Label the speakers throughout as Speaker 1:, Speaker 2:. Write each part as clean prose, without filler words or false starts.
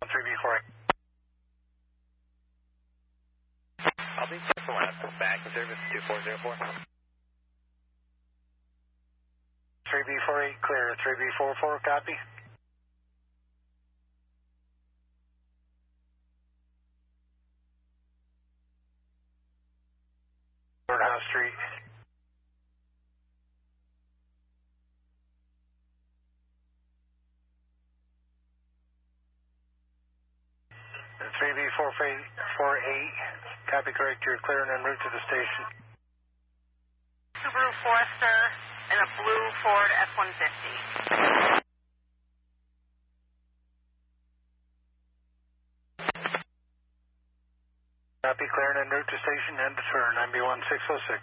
Speaker 1: 3B48.
Speaker 2: I'll be careful when I pull back in service 2404.
Speaker 1: 3B48 clear. 3B44 copy. Courthouse Street. And 3B48, copy correct. You're clear and en route to the station.
Speaker 3: Subaru Forester and a blue Ford F-150.
Speaker 1: Copy, clear and en route to station and to turn, MB1606.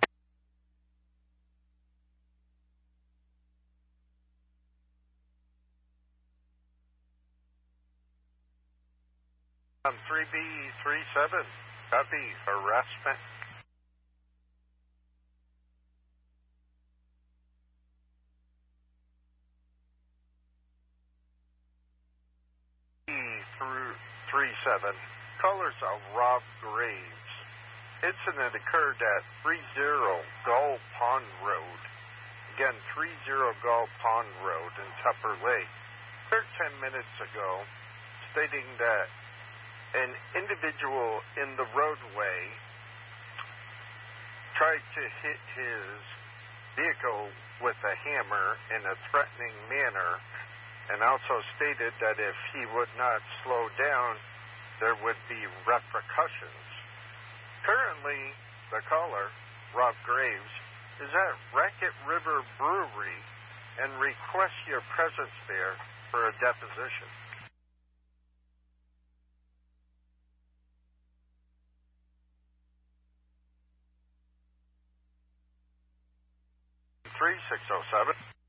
Speaker 4: On 3B37, copy, harassment. Through 37, colors of Rob Graves. Incident occurred at 30 Gull Pond Road. Again, 30 Gull Pond Road in Tupper Lake. Occurred 10 minutes ago, stating that an individual in the roadway tried to hit his vehicle with a hammer in a threatening manner, and also stated that if he would not slow down, there would be repercussions. Currently, the caller, Rob Graves, is at Racket River Brewery and requests your presence there for a deposition. Three 607.